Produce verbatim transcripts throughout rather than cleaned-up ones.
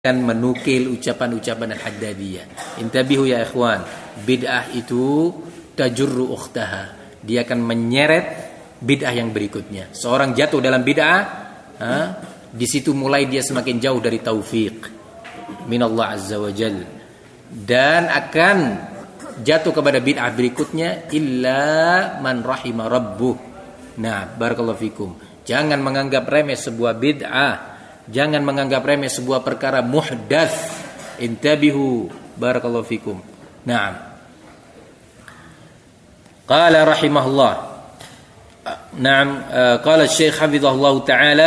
akan menukil ucapan-ucapan Al-Haddadiyah. Intabihu ya ikhwan, bid'ah itu tajurru ukhtaha. Dia akan menyeret bid'ah yang berikutnya. Seorang jatuh dalam bid'ah, ha, di situ mulai dia semakin jauh dari taufik minallah azza wa jal, dan akan jatuh kepada bid'ah berikutnya illa man rahima rabbuh. Nah, barakallahu fikum. Jangan menganggap remeh sebuah bid'ah. Jangan menganggap remeh sebuah perkara muhdats. Intabihu, barakallahu fikum. Naam. Qala rahimahullah. Naam, qala Syekh hafizahullah taala,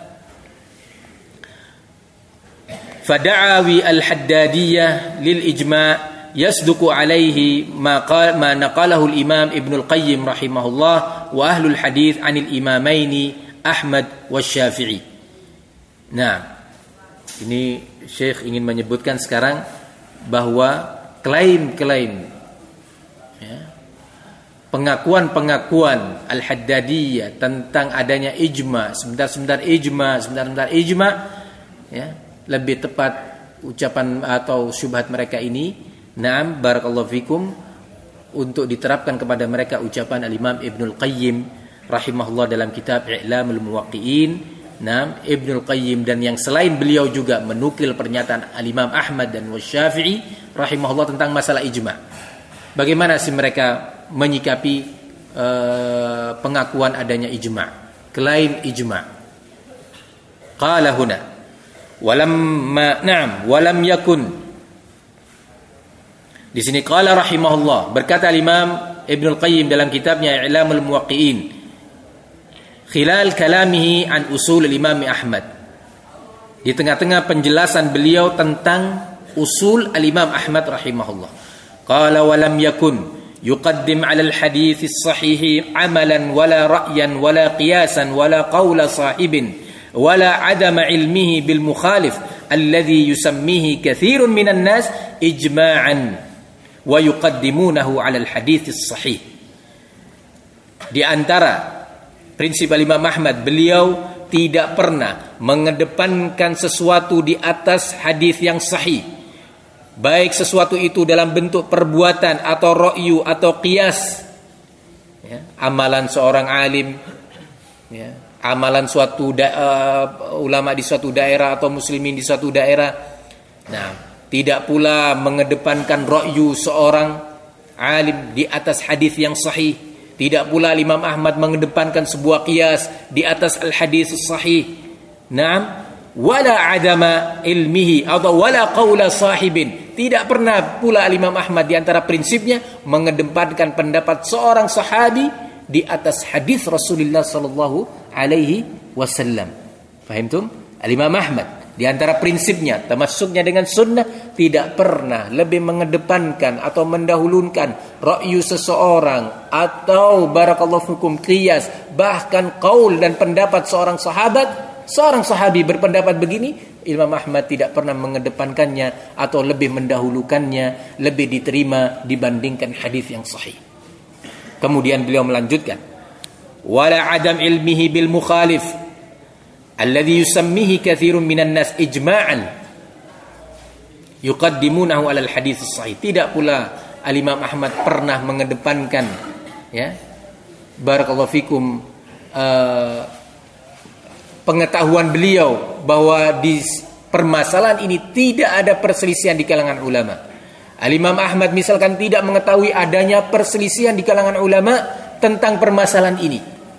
fada'awi al-Haddadiyah lil ijma' yasduqu alaihi ma qala ma naqalahu al-Imam Ibnu al-Qayyim rahimahullah wa ahlul hadits 'anil imamaini Ahmad wa Syafi'i. Nah, ini Syekh ingin menyebutkan sekarang bahwa klaim-klaim, ya, pengakuan-pengakuan Al-Haddadiyah tentang adanya ijma, sebentar-sebentar ijma, sebentar-sebentar ijma, ya, lebih tepat ucapan atau syubhat mereka ini, na'am barakallahu fikum, untuk diterapkan kepada mereka ucapan Al-Imam Ibnul Qayyim rahimahullah dalam kitab I'lamul Muwaqqi'in. Nah, Ibnul Qayyim dan yang selain beliau juga menukil pernyataan Al-Imam Ahmad dan Wasyafi'i rahimahullah tentang masalah ijma. Bagaimana sih mereka menyikapi uh, pengakuan adanya ijma, klaim ijma? Qala huna walamma na'am walam yakun. Di sini qala rahimahullah, berkata Al-Imam Ibnul Qayyim dalam kitabnya I'lamul Muwaqqi'in, khilal kalamihi an usul al-Imam Ahmad, di tengah-tengah penjelasan beliau tentang usul al-Imam Ahmad rahimahullah. Qala wa lam yakun yuqaddim 'ala al-hadits as-sahih 'amalan wala ra'yan wala qiyasan wala qawla sahibin wala 'adama 'ilmihi bil mukhalif alladhi yusammihi kathirun minan nas ijma'an wa yuqaddimunahu 'ala al-hadits as-sahih. Di antara prinsip Imam Ahmad, beliau tidak pernah mengedepankan sesuatu di atas hadis yang sahih, baik sesuatu itu dalam bentuk perbuatan atau ra'yu atau qiyas, ya, amalan seorang alim, ya, amalan suatu da- uh, ulama di suatu daerah atau muslimin di suatu daerah. Nah, tidak pula mengedepankan ra'yu seorang alim di atas hadis yang sahih. Tidak pula Imam Ahmad mengedepankan sebuah qiyas di atas al-hadis sahih. Naam, wala adama ilmihi atau wala qaula sahibin. Tidak pernah pula Imam Ahmad di antara prinsipnya mengedepankan pendapat seorang sahabi di atas hadis Rasulullah sallallahu alaihi wasallam. Fahimtum? Al-Imam Ahmad di antara prinsipnya, termasuknya dengan sunnah, tidak pernah lebih mengedepankan atau mendahulukan ra'yu seseorang atau barakallahu fikum qiyas, bahkan qaul dan pendapat seorang sahabat. Seorang sahabi berpendapat begini, Imam Ahmad tidak pernah mengedepankannya atau lebih mendahulukannya, lebih diterima dibandingkan hadis yang sahih. Kemudian beliau melanjutkan, wala adam ilmihi bil mukhalif alladhi yusammihi kathirun minan nas ijma'an yuqaddimunahu 'ala al-hadits as-sahih. Tidak pula Al-Imam Ahmad pernah mengedepankan, ya, barakallahu fikum, uh, pengetahuan beliau bahwa di permasalahan ini tidak ada perselisihan di kalangan ulama. Al-Imam Ahmad misalkan tidak mengetahui adanya perselisihan di kalangan ulama tentang permasalahan ini.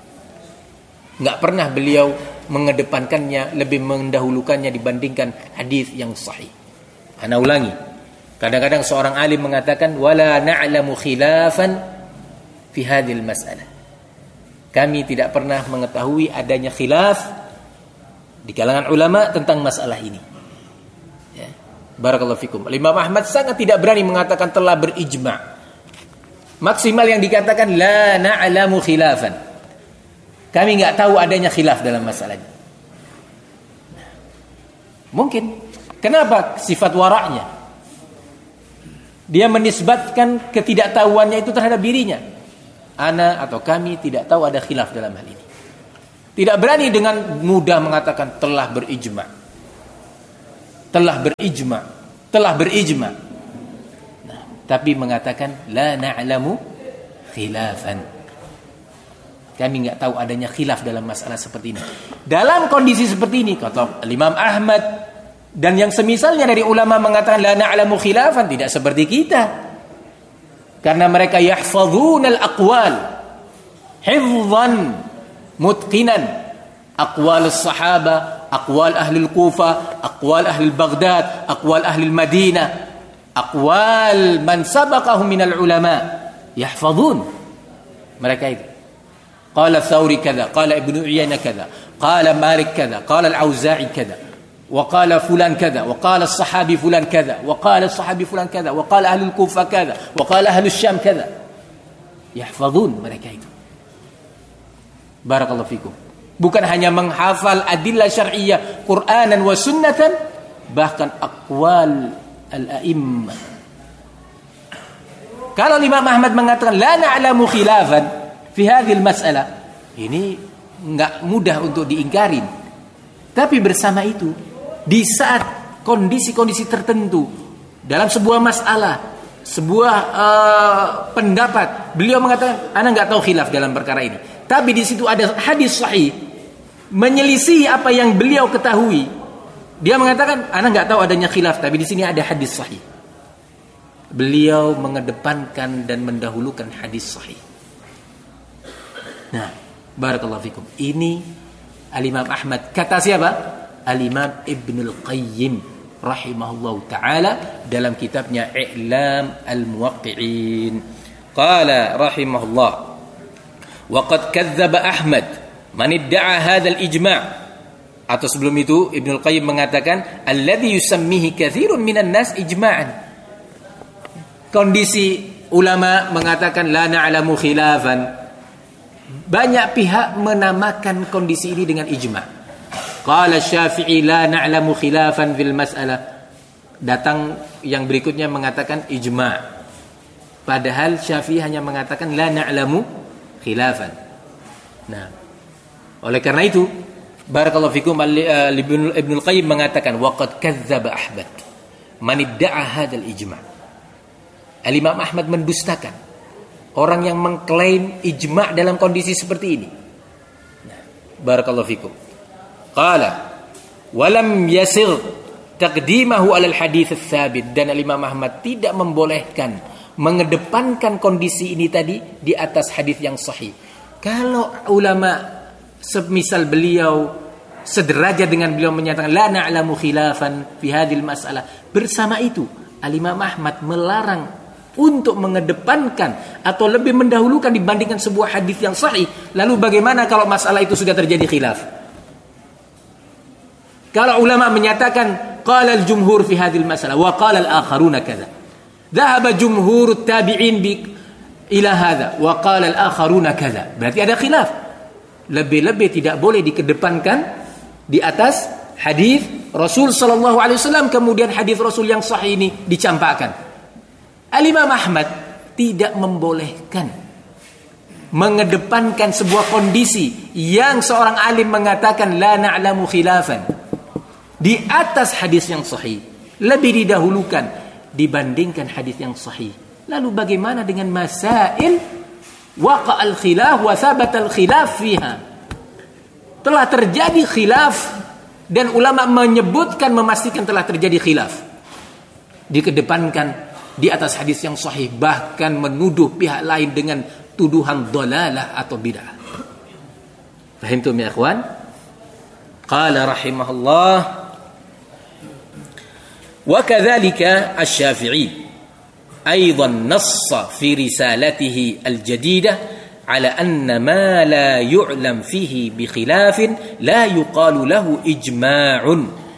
Enggak pernah beliau mengedepankannya, lebih mendahulukannya dibandingkan hadis yang sahih. Ana ulangi, kadang-kadang seorang alim mengatakan wala na'lamu khilafan fi hadhil mas'alah. Kami tidak pernah mengetahui adanya khilaf di kalangan ulama tentang masalah ini. Ya. Barakallahu fikum. Imam Ahmad sangat tidak berani mengatakan telah berijma'. Maksimal yang dikatakan la na'lamu khilafan. Kami enggak tahu adanya khilaf dalam masalah ini. Mungkin. Kenapa? Sifat waraknya. Dia menisbatkan ketidaktahuannya itu terhadap dirinya. Ana atau kami tidak tahu ada khilaf dalam hal ini. Tidak berani dengan mudah mengatakan telah berijma'. telah berijma, telah berijma. Nah, tapi mengatakan la na'lamu khilafan. Kami enggak tahu adanya khilaf dalam masalah seperti ini. Dalam kondisi seperti ini, kata Imam Ahmad dan yang semisalnya dari ulama mengatakan la na'lamu khilafan, tidak seperti kita. Karena mereka yahfazunal aqwal hifzan mutqinan, aqwal as-sahaba, aqwal ahli al-Kufa, aqwal ahli Baghdad, aqwal ahli Madinah, aqwal man sabaqahum minal ulama, yahfazun mereka itu. Qala Thawri kada, qala Ibnu Uyainah kada, qala Malik kada, qala Al-Auza'i kada, wa qala fulan kada, wa qala as-sahabi fulan kada, wa qala as-sahabi fulan kada, wa qala ahli al-Kufa kada, wa qala ahli Syam kada. Yahfazun mereka itu. Barakallahu fikum. Bukan hanya menghafal adillah syar'iyyah Qur'anan wa sunnatan, bahkan aqwal al-a'immah. Kalau Imam Ahmad mengatakan la na'lamu khilafan fi hadhil mas'alah, ini enggak mudah untuk diingkarin. Tapi bersama itu, di saat kondisi-kondisi tertentu dalam sebuah masalah, sebuah uh, pendapat, beliau mengatakan ana enggak tahu khilaf dalam perkara ini. Tapi di situ ada hadis sahih menyelisih apa yang beliau ketahui. Dia mengatakan, ana enggak tahu adanya khilaf, tapi di sini ada hadis sahih. Beliau mengedepankan dan mendahulukan hadis sahih. Nah, barakallahu fikum. Ini Al-Imam Ahmad. Kata siapa? Al-Imam Ibnul Qayyim rahimahullahu ta'ala dalam kitabnya I'lam al-Muwaqqi'in. Qala rahimahullah, wa qad kadzdzaba Ahmad man idda'a hadzal ijma'. Atau sebelum itu Ibnul Qayyim mengatakan alladzi yusammihi katsirun minan nas ijma'an. Kondisi ulama mengatakan la na'lamu khilafan. Banyak pihak menamakan kondisi ini dengan ijma'. Qala Syafi'i la na'lamu khilafan fil mas'alah. Datang yang berikutnya mengatakan ijma'. Padahal Syafi'i hanya mengatakan la na'lamu khilafan. Nah, oleh karena itu barakallahu fikum, Ibnul Qayyim mengatakan waqad kadzdzaba Ahmad man idda'a hadzal ijma'. Al-Imam Ahmad mendustakan orang yang mengklaim ijma' dalam kondisi seperti ini. Nah, barakallahu fikum. Qala walam yasir taqdimahu alal hadits ats-tsabit, dan Al-Imam Ahmad tidak membolehkan mengedepankan kondisi ini tadi di atas hadis yang sahih. Kalau ulama semisal beliau sederajat dengan beliau menyatakan la na'lamu khilafan fi hadhil mas'alah, bersama itu Al-Imam Ahmad melarang untuk mengedepankan atau lebih mendahulukan dibandingkan sebuah hadis yang sahih. Lalu bagaimana kalau masalah itu sudah terjadi khilaf? Kalau ulama menyatakan qala al-jumhur fi hadhil masalah wa qala al-akharuna kadza, dhahaba jumhur at-tabi'in bi ila hadza wa qala al-akharuna kadza, berarti ada khilaf. Lebih-lebih tidak boleh dikedepankan di atas hadis Rasul sallallahu alaihi wasallam, kemudian hadis Rasul yang sahih ini dicampakkan. Al-Imam Ahmad tidak membolehkan mengedepankan sebuah kondisi yang seorang alim mengatakan la na'lamu khilafan di atas hadis yang sahih, lebih didahulukan dibandingkan hadis yang sahih. Lalu bagaimana dengan masail waqa'al khilaf wa thabatal khilaf fiha? Telah terjadi khilaf dan ulama menyebutkan, memastikan telah terjadi khilaf, dikedepankan di atas hadis yang sahih, bahkan menuduh pihak lain dengan tuduhan dhalalah atau bid'ah. Fahimtum ya ikhwan? Qala rahimahullah wa kadzalika asy-Syafi'i aidan nassa fi risalatihi al-jadidah ala anna ma la yu'lam fihi bi khilafin la yuqalu lahu ijma'un.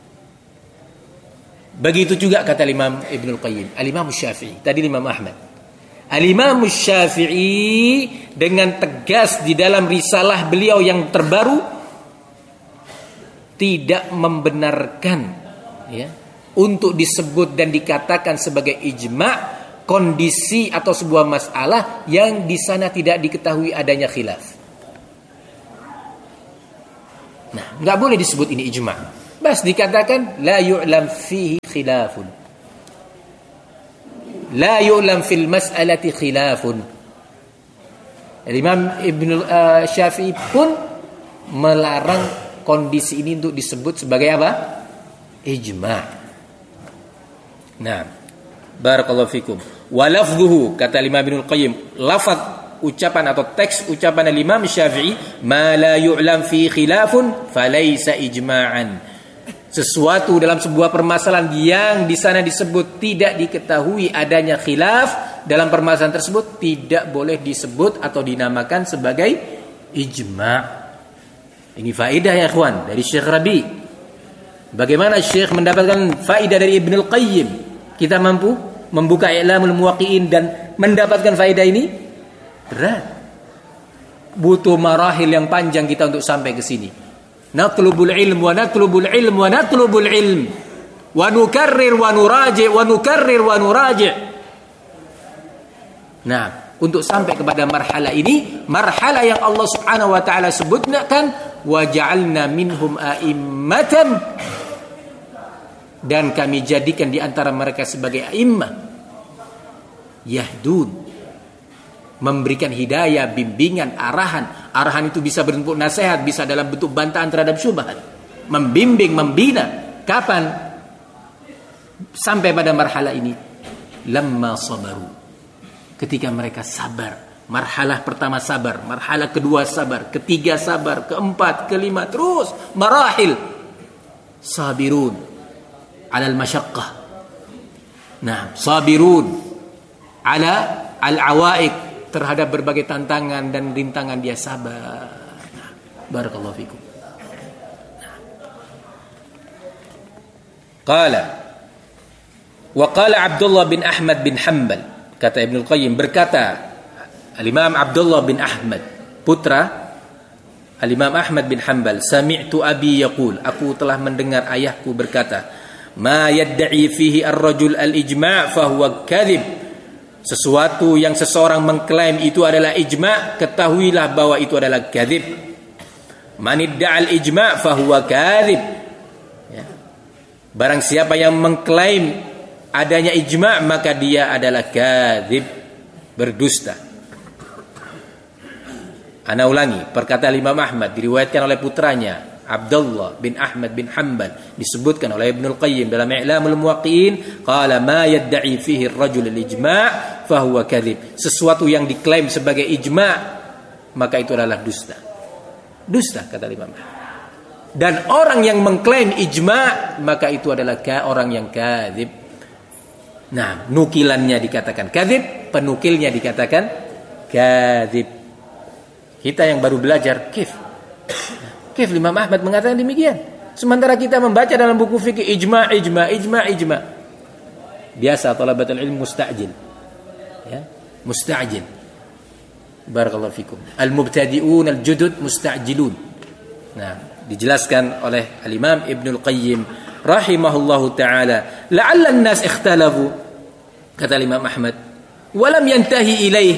Begitu juga kata Imam Ibnul Qayyim, Al-Imam Syafi'i, tadi Imam Ahmad. Al-Imam Syafi'i dengan tegas di dalam risalah beliau yang terbaru tidak membenarkan ya untuk disebut dan dikatakan sebagai ijma' kondisi atau sebuah masalah yang di sana tidak diketahui adanya khilaf. Nah, enggak boleh disebut ini ijma'. Bas dikatakan la yu'lam fihi khilafun. La yu'lam fil mas'alati khilafun. Imam Ibn uh, Syafi'i pun melarang kondisi ini untuk disebut sebagai apa? Ijma'. Nah, barakallahu fikum. Wa lafdhuhu, kata Imam Ibnul Qayyim, lafaz ucapan atau teks ucapan Imam Syafi'i, ma la yu'lam fi khilafun falaysa ijma'an. Sesuatu dalam sebuah permasalahan yang di sana disebut tidak diketahui adanya khilaf dalam permasalahan tersebut, tidak boleh disebut atau dinamakan sebagai ijma'. Ini faedah ya ikhwan dari Syekh Rabi. Bagaimana Syekh mendapatkan faedah dari Ibnul Qayyim? Kita mampu membuka I'lamul Muwaqqi'in dan mendapatkan faedah ini? Berat. Butuh marahil yang panjang kita untuk sampai ke sini. Natlubul ilm wa natlubul ilm wa natlubul ilm wa nukarrir wa nuraji' wa nukarrir wa nuraji'. Nah, untuk sampai kepada marhalah ini, marhalah yang Allah Subhanahu wa taala sebutkan, wa ja'alna minhum a'immatan, dan kami jadikan di antara mereka sebagai a'immah yahdun, memberikan hidayah, bimbingan, arahan. Arahan itu bisa berbentuk nasihat, bisa dalam bentuk bantahan terhadap syubhat. Membimbing, membina. Kapan? Sampai pada marhalah ini. Lamma sabaru. Ketika mereka sabar. Marhalah pertama sabar, marhalah kedua sabar, ketiga sabar, keempat, kelima, terus marahil. Sabirun alal masyaqqah. Nah, sabirun ala al-awaiq, terhadap berbagai tantangan dan rintangan dia sabar. Nah, barakallahu fikum. Nah. Qala wa qala Abdullah bin Ahmad bin Hanbal, kata Ibnul Qayyim, berkata Al-Imam Abdullah bin Ahmad, putra Al-Imam Ahmad bin Hanbal, sami'tu abi yaqul, aku telah mendengar ayahku berkata, ma yadda'i fihi ar-rajul al-ijma' fa huwa kadhib. Sesuatu yang seseorang mengklaim itu adalah ijma', ketahuilah bahwa itu adalah kadzib. Man idda'al ijma' fahuwa kadzib. Ya. Barang siapa yang mengklaim adanya ijma', maka dia adalah kadzib, berdusta. Ana ulangi, perkataan Imam Ahmad diriwayatkan oleh putranya Abdullah bin Ahmad bin Hanbal, disebutkan oleh Ibnul Qayyim dalam I'lamul Muwaqqi'in, qala ma yadda'i fihi ar-rajul al-ijma' fa huwa kadhib. Sesuatu yang diklaim sebagai ijma', maka itu adalah dusta. Dusta, kata Imam. Dan orang yang mengklaim ijma', maka itu adalah orang yang kadhib. Nah, nukilannya dikatakan kadhib, penukilnya dikatakan kadhib. Kita yang baru belajar kif Kif Imam Ahmad mengatakan demikian. Sementara kita membaca dalam buku fikih ijma, ijma, ijma, ijma. Biasa talabatul ilm musta'jil. Ya, musta'jil. Barakallahu fikum. Al-mubtadi'un al-judud musta'jilun. Nah, dijelaskan oleh Al-Imam Ibnul Qayyim rahimahullahu taala, la'alla an-nas ikhtalafu, kata Imam Ahmad, wa lam yantahi ilaih.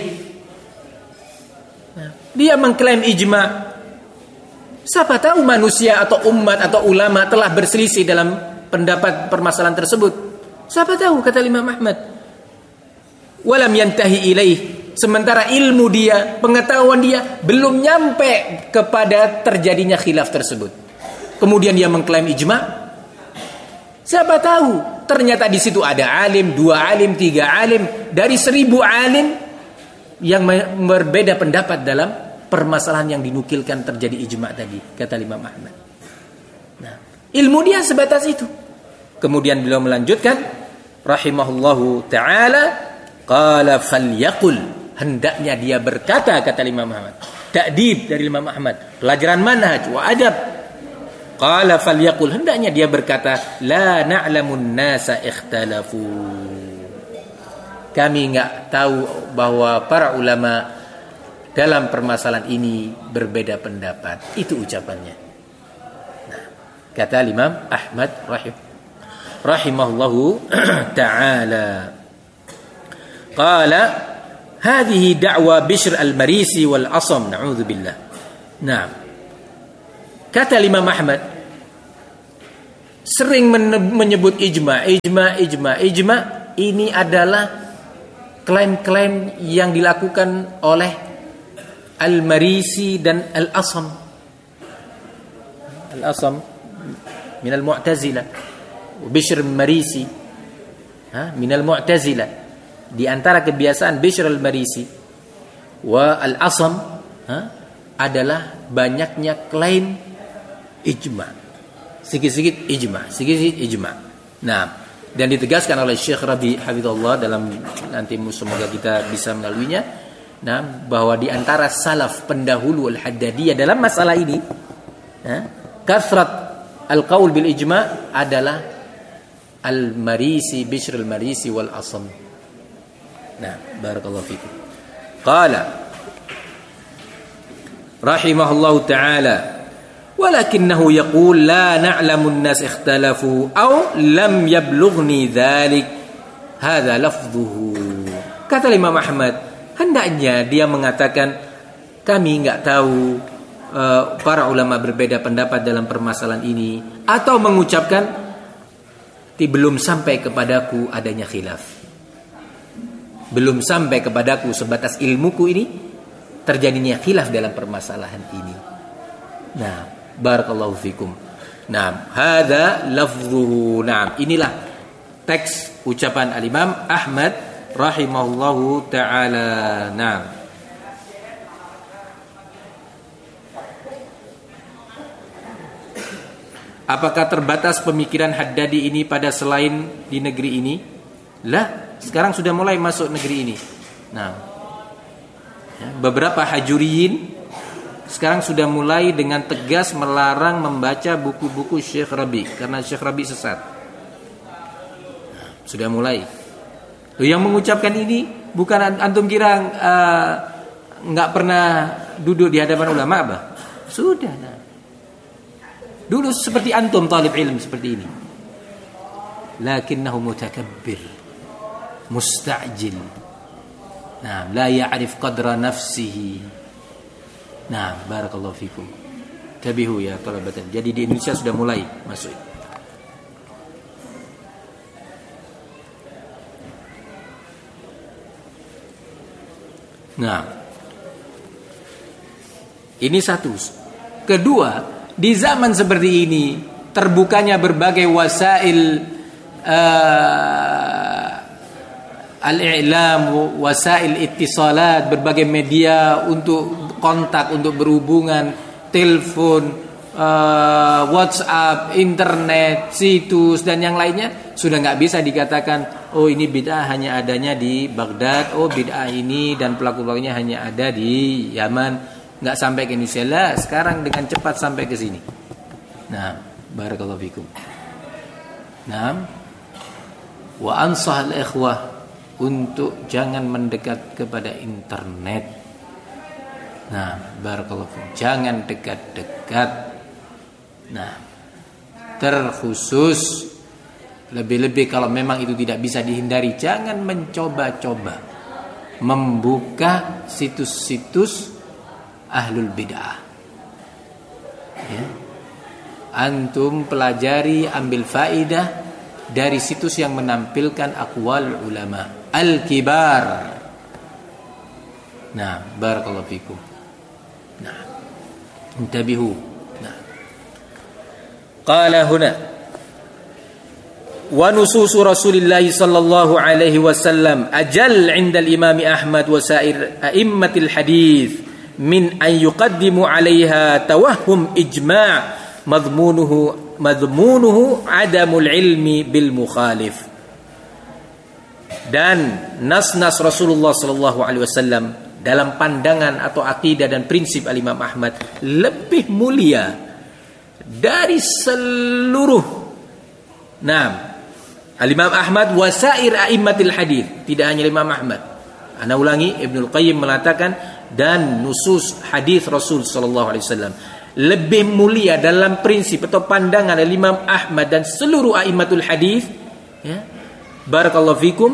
Nah, dia mengklaim ijma'. Siapa tahu manusia atau umat atau ulama telah berselisih dalam pendapat permasalahan tersebut. Siapa tahu, kata Imam Ahmad. Walam yantahi ilaih. Sementara ilmu dia, pengetahuan dia belum nyampe kepada terjadinya khilaf tersebut. Kemudian dia mengklaim ijma'. Siapa tahu ternyata di situ ada alim, dua alim, tiga alim, dari seribu alim yang berbeda pendapat dalam permasalahan yang dinukilkan terjadi ijma' tadi, kata Imam Ahmad. Nah, ilmu dia sebatas itu. Kemudian beliau melanjutkan rahimahullahu taala, qala falyaqul, hendaknya dia berkata, kata Imam Ahmad. Ta'dib dari Imam Ahmad, pelajaran manhaj wa adab. Qala falyaqul, hendaknya dia berkata, la na'lamun nasa ikhtalafu. Kami enggak tahu bahwa para ulama dalam permasalahan ini berbeda pendapat. Itu ucapannya. Nah, kata Imam Ahmad rahim rahimahullahu taala, qala hadhihi da'wa Bishr al-Marisi wal Asam, na'udzubillah. Nah, kata Imam Ahmad, sering menyebut ijma, ijma, ijma, ijma. Ini adalah klaim-klaim yang dilakukan oleh Al-Marisi dan Al-Asam. Al-Asam min al-Mu'tazilah, Bishr al-Marisi ha min al-Mu'tazilah. Di antara kebiasaan Bishr al-Marisi wa Al-Asam ha, adalah banyaknya klaim ijma. Sedikit-sedikit ijma, sedikit-sedikit ijma. Nah, dan ditegaskan oleh Syekh Rabi hafizallah dalam, nanti semoga kita bisa melaluinya, nah, bahwa di antara salaf pendahulu al-Haddadiyah dalam masalah ini, nah, kathrat al-qaul bil ijma adalah al-Marisi, Bishr al-Marisi wal Asam. Nah, barakallahu fikum. Qala rahimahullahu ta'ala, walakinahu yaqul la na'lamu an-nas ikhtalafu aw lam yablughni dhalik hadza lafdhuhu. Kata Imam Ahmad, hendaknya dia mengatakan kami enggak tahu, uh, para ulama berbeda pendapat dalam permasalahan ini, atau mengucapkan belum sampai kepadaku adanya khilaf, belum sampai kepadaku sebatas ilmuku ini terjadinya khilaf dalam permasalahan ini. Nah, barakallahu fikum. Nah, hadza lafzuhu. Nah, inilah teks ucapan al-Imam Ahmad rahimahullahu taala. Nah, apakah terbatas pemikiran Haddadi ini pada selain di negeri ini? Lah, sekarang sudah mulai masuk negeri ini. Nah, ya, beberapa hajuriyin sekarang sudah mulai dengan tegas melarang membaca buku-buku Syekh Rabi karena Syekh Rabi sesat. Nah, sudah mulai. Loh, yang mengucapkan ini bukan antum kira uh, nggak pernah duduk di hadapan ulama, apa? Sudah. Nah. Dulu seperti antum talib ilm seperti ini. Lakinnahu mutakabbir, musta'jil. Nah, la ya'rif qadra nafsihi. Nah, barakallahu fikum. Tabihu ya talabatan. Jadi di Indonesia sudah mulai masuk. Nah, ini satu. Kedua, di zaman seperti ini terbukanya berbagai wasail uh, al-i'lam, wasail ittisalat, berbagai media untuk kontak, untuk berhubungan, telepon, uh, WhatsApp, internet, situs dan yang lainnya, sudah nggak bisa dikatakan oh ini bid'ah hanya adanya di Baghdad, oh bid'ah ini dan pelaku-pelakunya hanya ada di Yaman, nggak sampai ke Indonesia lah. Sekarang dengan cepat sampai ke sini. Nah, barakallahu fikum. Nah, wa ansah al-ikhwah untuk jangan mendekat kepada internet. Nah, barakallahu fikum, jangan dekat-dekat. Nah, terkhusus lebih-lebih kalau memang itu tidak bisa dihindari, jangan mencoba-coba membuka situs-situs ahlul bid'ah. Ya. Antum pelajari, ambil faidah dari situs yang menampilkan aqwal ulama al-kibar. Nah, barakallahu fikum. Nah, intabihu. Nah, qala huna wa nusus Rasulillah sallallahu alaihi wasallam ajal 'inda al-Imam Ahmad wa sa'ir a'immatil hadits min an yuqaddimu 'alaiha tawahhum ijma' madhmunuhu madhmunuhu 'adamul ilmi bil mukhalif. Dan nas-nas Rasulullah sallallahu alaihi wasallam dalam pandangan atau akidah dan prinsip al-Imam Ahmad lebih mulia dari seluruh nah al-Imam Ahmad wasair a'immatil hadis. Tidak hanya Imam Ahmad, ana ulangi, Ibnul Qayyim mengatakan dan nusus hadis Rasul sallallahu alaihi wasallam lebih mulia dalam prinsip atau pandangan Imam Ahmad dan seluruh a'immatul hadis, ya, barakallahu fikum,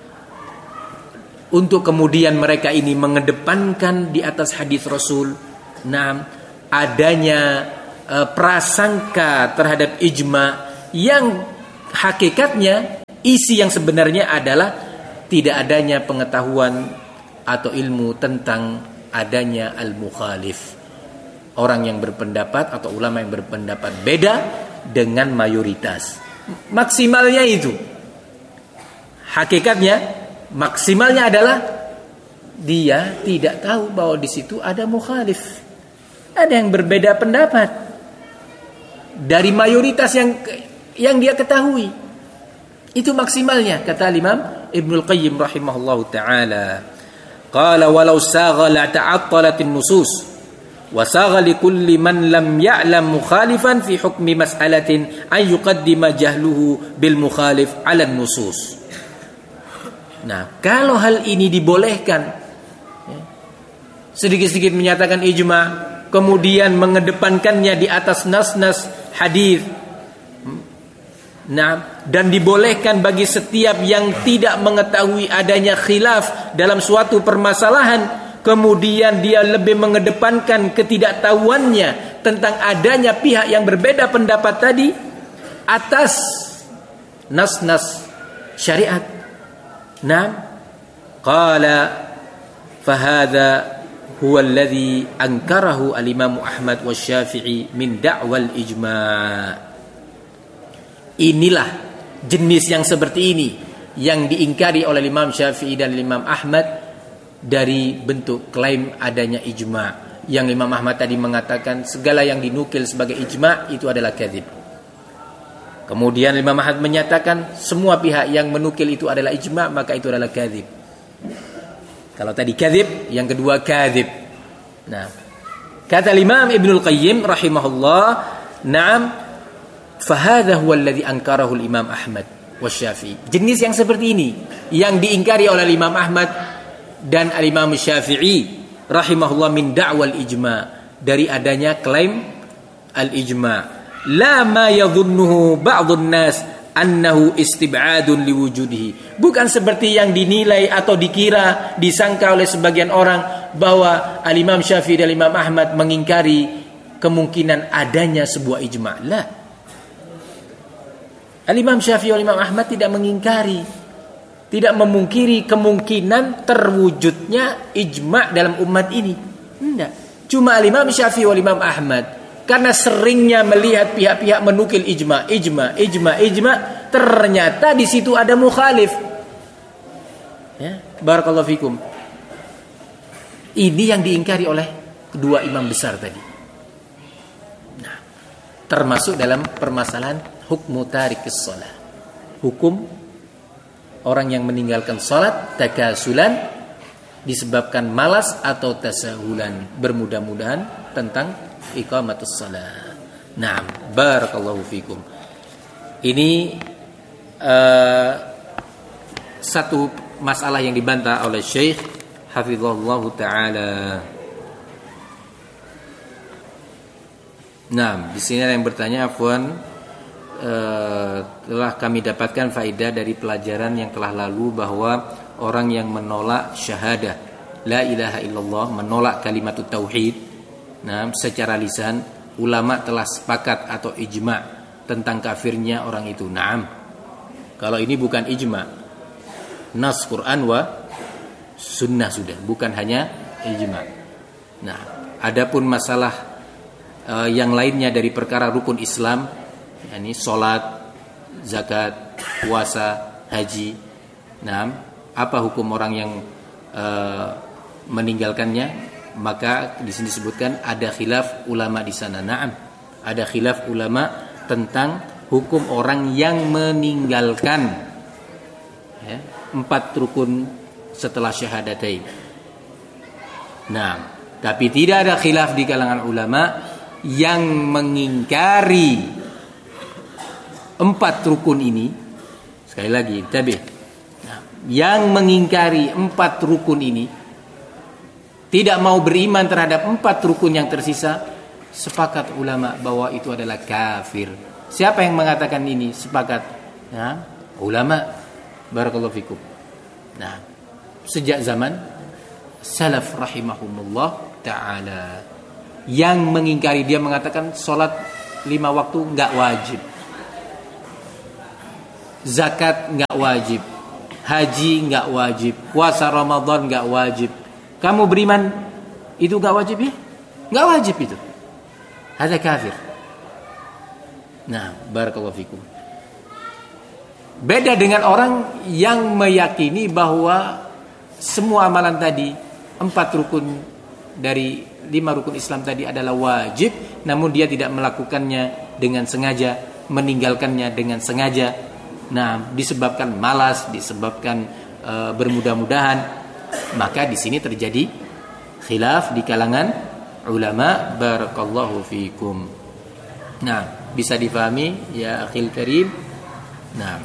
untuk kemudian mereka ini mengedepankan di atas hadis Rasul nah adanya uh, prasangka terhadap ijma yang hakikatnya isi yang sebenarnya adalah tidak adanya pengetahuan atau ilmu tentang adanya al-mukhalif, orang yang berpendapat atau ulama yang berpendapat beda dengan mayoritas. Maksimalnya itu, hakikatnya maksimalnya adalah dia tidak tahu bahwa di situ ada mukhalif, ada yang berbeda pendapat dari mayoritas yang yang dia ketahui. Itu maksimalnya, kata Imam Ibnul Qayyim rahimahullahu taala. Qala walau sagha la ta'attalat an-nusus wa sagha li kulli man lam ya'lam mukhalifan fi hukmi mas'alatin an yuqaddima jahluhu bil mukhalif 'ala an-nusus. Nah, kalau hal ini dibolehkan, ya, sedikit-sedikit menyatakan ijma, kemudian mengedepankannya di atas nas-nas hadis, nah, dan dibolehkan bagi setiap yang tidak mengetahui adanya khilaf dalam suatu permasalahan, kemudian dia lebih mengedepankan ketidaktahuannya tentang adanya pihak yang berbeda pendapat tadi atas nas-nas syariat. Nah, qala fahadha huwa alladhi ankarahu al-Imam Ahmad wa Syafi'i min da'wal ijma'. Inilah jenis yang seperti ini yang diingkari oleh Imam Syafi'i dan Imam Ahmad dari bentuk klaim adanya ijma'. Yang Imam Ahmad tadi mengatakan segala yang dinukil sebagai ijma' itu adalah kadzib. Kemudian Imam Ahmad menyatakan semua pihak yang menukil itu adalah ijma', maka itu adalah kadzib. Kalau tadi kadzib, yang kedua kadzib. Nah, kata Imam Ibnul Qayyim rahimahullah, na'am, fahadha huwa alladhi ankarahu al-Imam Ahmad wa Syafi'i. Jenis yang seperti ini yang diingkari oleh Imam Ahmad dan al-Imam Syafi'i rahimahullah min da'wal ijma', dari adanya klaim al-ijma'. La ma yadhunnuhu ba'dun nas annahu istib'adun liwujudihi. Bukan seperti yang dinilai atau dikira, disangka oleh sebagian orang bahwa al-Imam Syafi'i dan Imam Ahmad mengingkari kemungkinan adanya sebuah ijma'. La. Al-Imam Syafi'i dan Imam Ahmad tidak mengingkari, tidak memungkiri kemungkinan terwujudnya ijma' dalam umat ini. Tidak. Cuma al-Imam Syafi'i dan Imam Ahmad karena seringnya melihat pihak-pihak menukil ijma, ijma, ijma, ijma, ternyata di situ ada mukhalif. Ya, barakallahu fikum. Ini yang diingkari oleh kedua imam besar tadi. Nah, termasuk dalam permasalahan hukmu tarikis shalah. Hukum orang yang meninggalkan salat takasulan disebabkan malas atau tasahulan, bermudah-mudahan tentang iqamatus shalah. Naam, barakallahu fikum. Ini uh, satu masalah yang dibantah oleh Syekh hafizahullah taala. Naam, di sini ada yang bertanya, afwan, uh, telah kami dapatkan faedah dari pelajaran yang telah lalu bahwa orang yang menolak syahadah la ilaha illallah, menolak kalimat tauhid, nah, secara lisan, ulama telah sepakat atau ijma' tentang kafirnya orang itu. Naam. Kalau ini bukan ijma', nas Quran wa sunnah sudah, bukan hanya ijma'. Nah, adapun masalah uh, yang lainnya dari perkara rukun Islam, yakni salat, zakat, puasa, haji. Naam, apa hukum orang yang uh, meninggalkannya? Maka di sini disebutkan ada khilaf ulama di sana. Naam, ada khilaf ulama tentang hukum orang yang meninggalkan, ya, empat rukun setelah syahadatain. Nah, tapi tidak ada khilaf di kalangan ulama yang mengingkari empat rukun ini. Sekali lagi, tabi. Nah, yang mengingkari empat rukun ini, tidak mau beriman terhadap empat rukun yang tersisa, sepakat ulama bahwa itu adalah kafir. Siapa yang mengatakan ini? Sepakat, ya, ulama. Barakallahu fikum. Nah, sejak zaman salaf rahimahumullah ta'ala, yang mengingkari, dia mengatakan sholat lima waktu enggak wajib. zakat nggak wajib, haji nggak wajib, puasa Ramadan nggak wajib. Kamu beriman itu nggak wajib ya? Nggak wajib itu. Hada kafir. Nah, barakallahu fikum. Beda dengan orang yang meyakini bahwa semua amalan tadi, empat rukun dari lima rukun Islam tadi adalah wajib, namun dia tidak melakukannya dengan sengaja, meninggalkannya dengan sengaja. Nah, disebabkan malas, disebabkan e, bermudah-mudahan, maka di sini terjadi khilaf di kalangan ulama. Barakallahu fikum. Nah, bisa difahami ya akhil karim. Nah,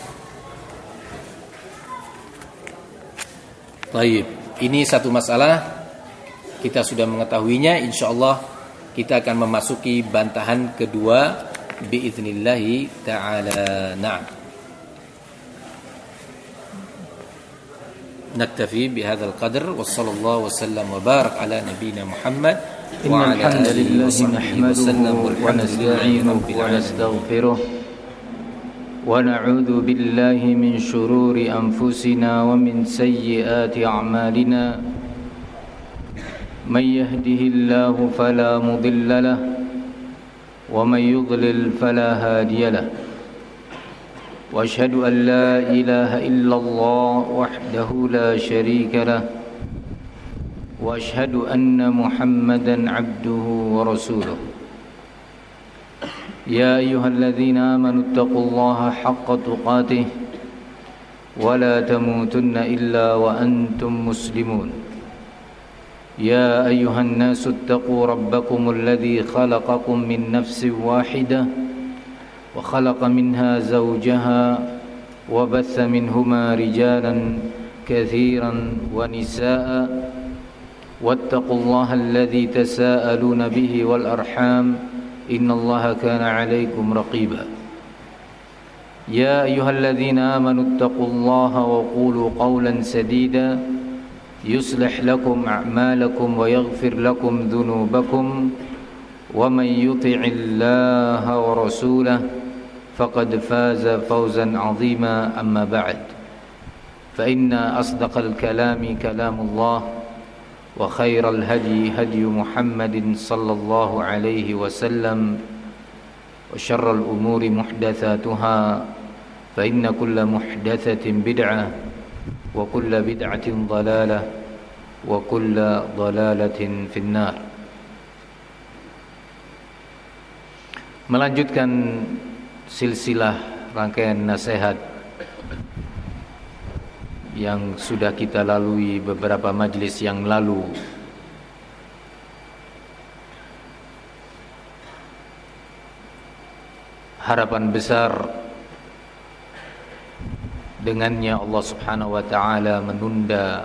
baik, ini satu masalah kita sudah mengetahuinya. Insyaallah kita akan memasuki bantahan kedua biiznillah taala. Na'am. Naktafi bihadzal qadr wa sallallahu wasallam wa barak ala nabiyyina Muhammad wa ala alihi wa sahbihi wasallam wa nasta'inuhu wa nastaghfiruh ونعوذ بالله من شرور أنفسنا ومن سيئات أعمالنا من يهده الله فلا مضل له ومن يضلل فلا هادي له وأشهد أن لا إله إلا الله وحده لا شريك له وأشهد أن محمدا عبده ورسوله يا أيها الذين آمنوا اتقوا الله حق تقاته ولا تموتن إلا وأنتم مسلمون يا أيها الناس اتقوا ربكم الذي خلقكم من نفس واحدة وخلق منها زوجها وبث منهما رجالا كثيرا ونساء واتقوا الله الذي تساءلون به والأرحام إن الله كان عليكم رقيبا يا أيها الذين آمنوا اتقوا الله وقولوا قولا سديدا يصلح لكم أعمالكم ويغفر لكم ذنوبكم ومن يطع الله ورسوله فقد فاز فوزا عظيما أما بعد فإن أصدق الكلام كلام الله وخير الهدي هدي محمد صلى الله عليه وسلم وشر الأمور محدثاتها فإن كل محدثة بدعة وكل بدعة ضلالة وكل ضلالة في النار. Melanjutkan silsilah rangkaian nasihat yang sudah kita lalui beberapa majlis yang lalu. Harapan besar dengannya Allah Subhanahu wa taala menunda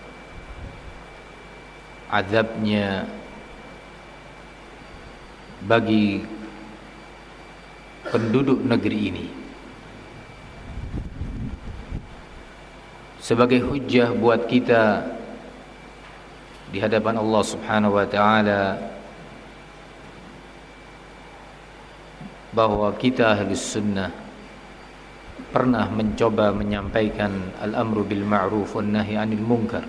azabnya bagi penduduk negeri ini sebagai hujjah buat kita di hadapan Allah Subhanahu wa taala bahwa kita Ahlus Sunnah pernah mencoba menyampaikan al-amru bil ma'ruf wan nahi 'anil munkar.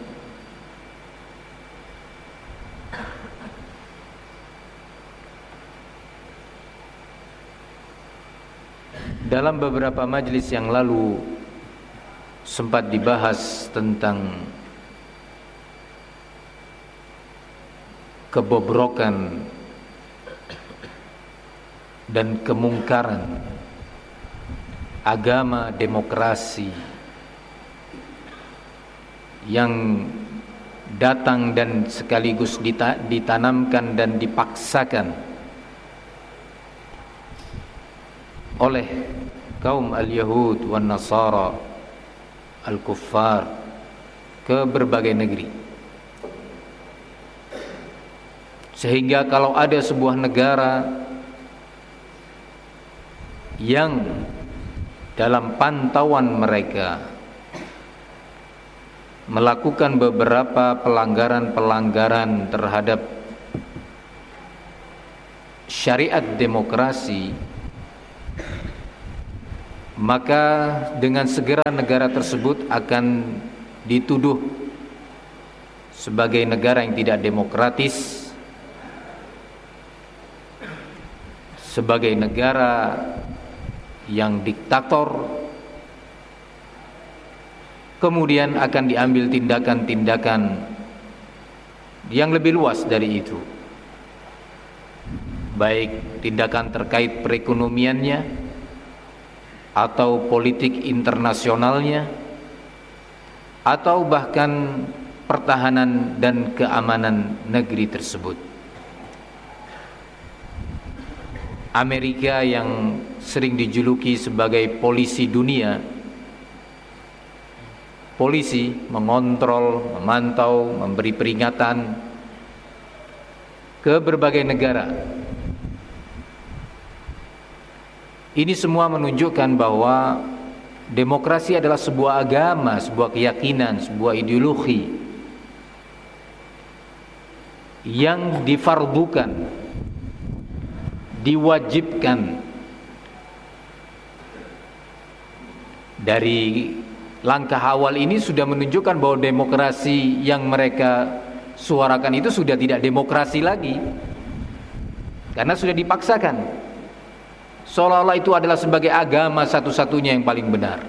Dalam beberapa majlis yang lalu sempat dibahas tentang kebobrokan dan kemungkaran agama demokrasi yang datang dan sekaligus ditanamkan dan dipaksakan oleh kaum al-Yahud wan Nasara al-Kuffar ke berbagai negeri. Sehingga kalau ada sebuah negara yang dalam pantauan mereka melakukan beberapa pelanggaran-pelanggaran terhadap syariat demokrasi, maka dengan segera negara tersebut akan dituduh sebagai negara yang tidak demokratis, sebagai negara yang diktator. Kemudian akan diambil tindakan-tindakan yang lebih luas dari itu, baik tindakan terkait perekonomiannya atau politik internasionalnya, atau bahkan pertahanan dan keamanan negeri tersebut. Amerika yang sering dijuluki sebagai polisi dunia, polisi mengontrol, memantau, memberi peringatan ke berbagai negara. Ini semua menunjukkan bahwa demokrasi adalah sebuah agama, sebuah keyakinan, sebuah ideologi yang difardukan, diwajibkan. Dari langkah awal ini sudah menunjukkan bahwa demokrasi yang mereka suarakan itu sudah tidak demokrasi lagi, karena sudah dipaksakan, seolah-olah itu adalah sebagai agama satu-satunya yang paling benar.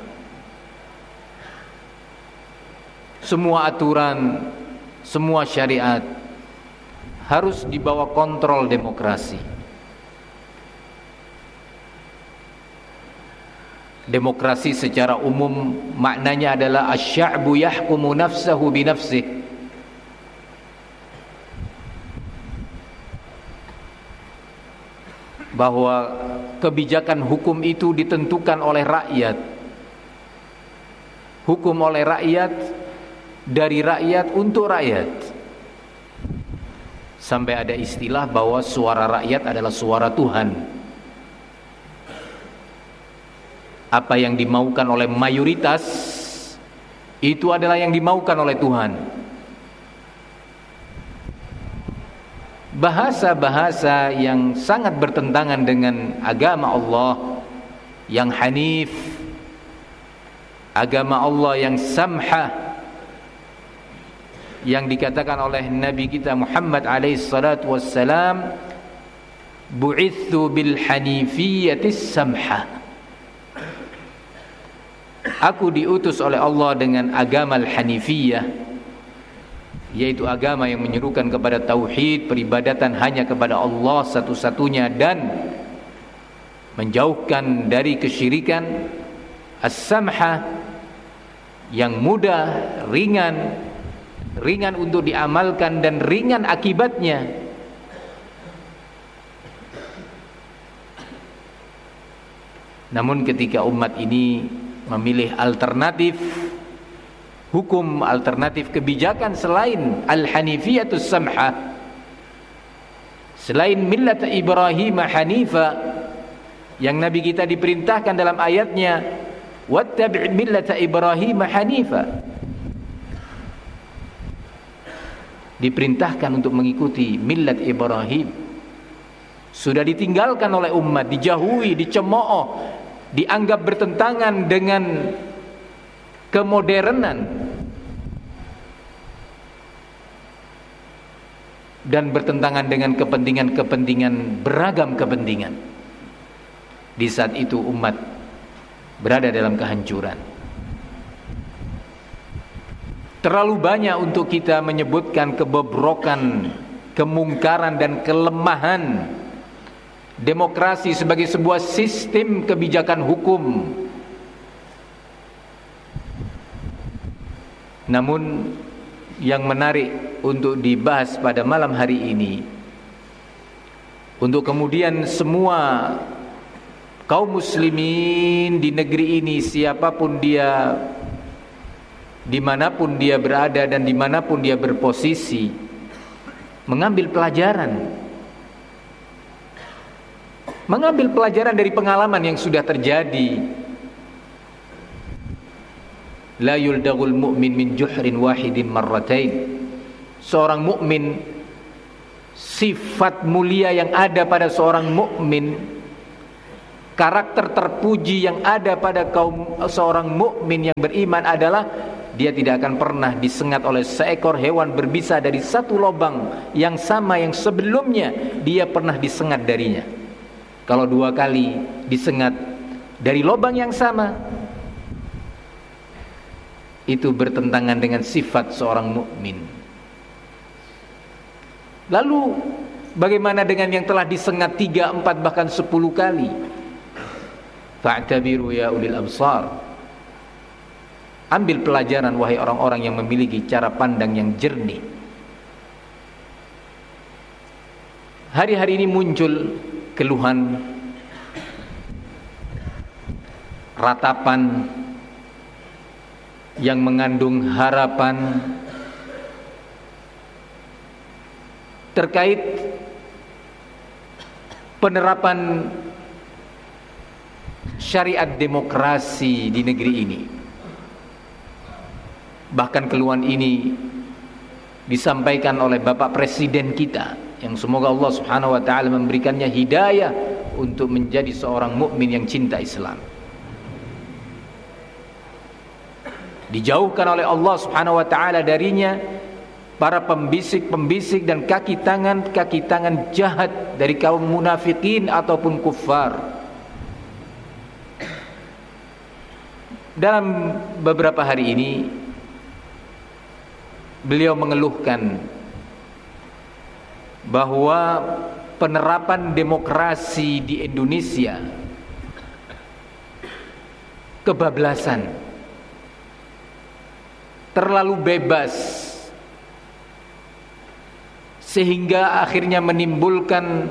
Semua aturan, semua syariat harus dibawa kontrol demokrasi. Demokrasi secara umum maknanya adalah asy-sya'bu yahkumu nafsahu bi nafsihi. Bahwa kebijakan hukum itu ditentukan oleh rakyat, hukum oleh rakyat, dari rakyat untuk rakyat. Sampai ada istilah bahwa suara rakyat adalah suara Tuhan. Apa yang dimaukan oleh mayoritas itu adalah yang dimaukan oleh Tuhan. Bahasa-bahasa yang sangat bertentangan dengan agama Allah yang hanif, agama Allah yang samhah, yang dikatakan oleh Nabi kita Muhammad alaihi salatu wassalam, bu'ithu bil hanifiyatis samhah. Aku diutus oleh Allah dengan agama al-hanifiyah, yaitu agama yang menyerukan kepada tauhid, peribadatan hanya kepada Allah satu-satunya, dan menjauhkan dari kesyirikan. As-samhah, yang mudah, ringan, ringan untuk diamalkan dan ringan akibatnya. Namun ketika umat ini memilih alternatif hukum, alternatif kebijakan selain al-hanifiyatus samhah, selain millat Ibrahim hanifa, yang Nabi kita diperintahkan dalam ayatnya wattabi' millata Ibrahim hanifa, diperintahkan untuk mengikuti millat Ibrahim, sudah ditinggalkan oleh umat, dijauhi, dicemooh, dianggap bertentangan dengan kemodernan dan bertentangan dengan kepentingan-kepentingan, beragam kepentingan. Di saat itu umat berada dalam kehancuran. Terlalu banyak untuk kita menyebutkan kebobrokan, kemungkaran dan kelemahan demokrasi sebagai sebuah sistem kebijakan hukum. Namun yang menarik untuk dibahas pada malam hari ini, untuk kemudian semua kaum muslimin di negeri ini, siapapun dia, dimanapun dia berada dan dimanapun dia berposisi, mengambil pelajaran mengambil pelajaran dari pengalaman yang sudah terjadi. La yuldagul mu'min min juhrin wahidin marratain. Seorang mukmin, sifat mulia yang ada pada seorang mukmin karakter terpuji yang ada pada kaum seorang mukmin yang beriman adalah dia tidak akan pernah disengat oleh seekor hewan berbisa dari satu lubang yang sama yang sebelumnya dia pernah disengat darinya. Kalau dua kali disengat dari lubang yang sama, itu bertentangan dengan sifat seorang mukmin. Lalu bagaimana dengan yang telah disengat tiga, empat, bahkan sepuluh kali? Fa'tabiru ya ulil absar. Ambil pelajaran wahai orang-orang yang memiliki cara pandang yang jernih. Hari-hari ini muncul keluhan, ratapan yang mengandung harapan terkait penerapan syariat demokrasi di negeri ini. Bahkan keluhan ini disampaikan oleh Bapak Presiden kita, yang semoga Allah Subhanahu wa taala memberikannya hidayah untuk menjadi seorang mukmin yang cinta Islam. Dijauhkan oleh Allah Subhanahu wa taala darinya para pembisik-pembisik dan kaki tangan-kaki tangan jahat dari kaum munafikin ataupun kuffar. Dalam beberapa hari ini beliau mengeluhkan bahwa penerapan demokrasi di Indonesia kebablasan, terlalu bebas, sehingga akhirnya menimbulkan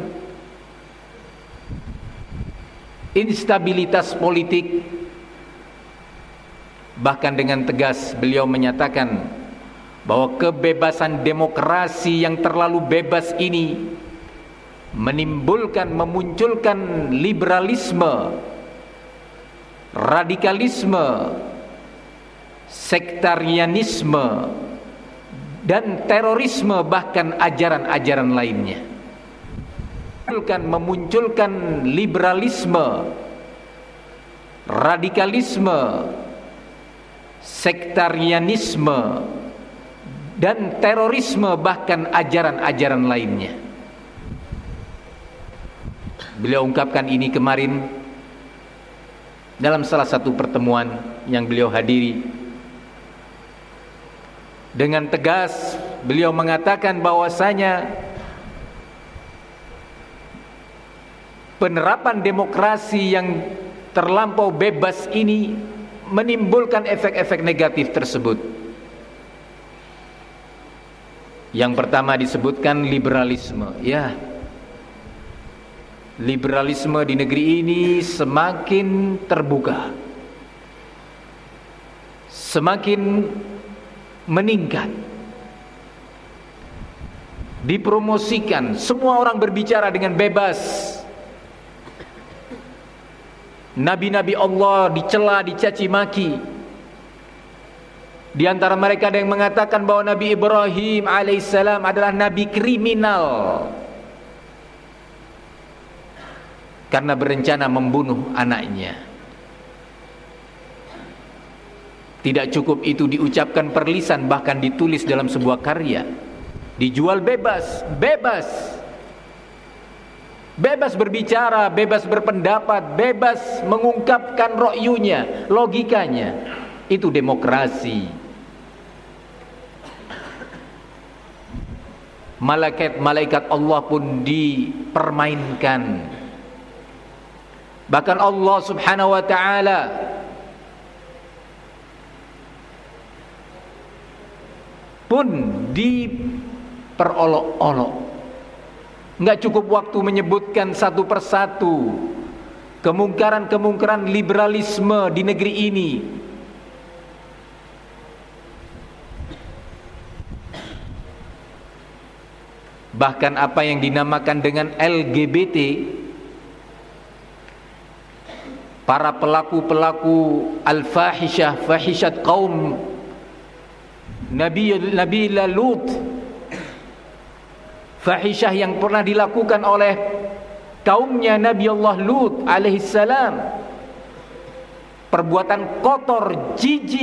instabilitas politik. Bahkan dengan tegas beliau menyatakan bahwa kebebasan demokrasi yang terlalu bebas ini menimbulkan, memunculkan liberalisme, radikalisme, sektarianisme, dan terorisme, bahkan ajaran-ajaran lainnya. Memunculkan liberalisme, radikalisme, sektarianisme, dan terorisme, bahkan ajaran-ajaran lainnya. Beliau ungkapkan ini kemarin dalam salah satu pertemuan yang beliau hadiri. Dengan tegas beliau mengatakan bahwasanya penerapan demokrasi yang terlampau bebas ini menimbulkan efek-efek negatif tersebut. Yang pertama disebutkan liberalisme. Ya, liberalisme di negeri ini semakin terbuka, semakin meningkat, dipromosikan, semua orang berbicara dengan bebas. Nabi-nabi Allah dicela, dicaci maki. Di antara mereka ada yang mengatakan bahwa Nabi Ibrahim alaihissalam adalah nabi kriminal karena berencana membunuh anaknya. Tidak cukup itu diucapkan per lisan, bahkan ditulis dalam sebuah karya. Dijual bebas, bebas. Bebas berbicara, bebas berpendapat, bebas mengungkapkan ro'yunya, logikanya. Itu demokrasi. Malaikat-malaikat Allah pun dipermainkan. Bahkan Allah Subhanahu wa ta'ala pun diperolok-olok. Enggak cukup waktu menyebutkan satu persatu kemungkaran-kemungkaran liberalisme di negeri ini. Bahkan apa yang dinamakan dengan L G B T, para pelaku-pelaku al-fahishah, fahishat kaum Nabi Nabi Lut, fahishah yang pernah dilakukan oleh kaumnya Nabi Allah Lut alaihissalam, perbuatan kotor, jijik